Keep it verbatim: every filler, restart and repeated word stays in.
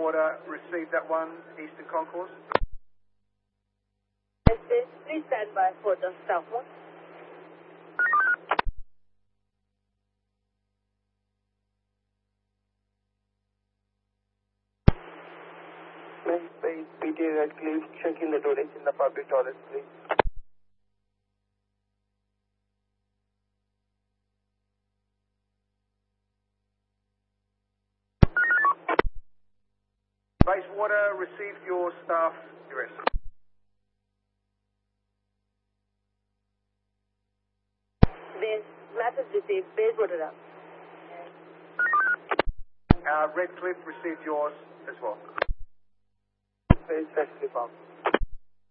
Bayswater received that one, Eastern Concourse. Please stand by for the southward. Please, P T A Redcliffe, check in the toilets in the public toilets, please. Bayswater received your staff arrest. Base, message received. Bayswater up. Uh, Redcliffe received yours as well. Please, Redcliffe up.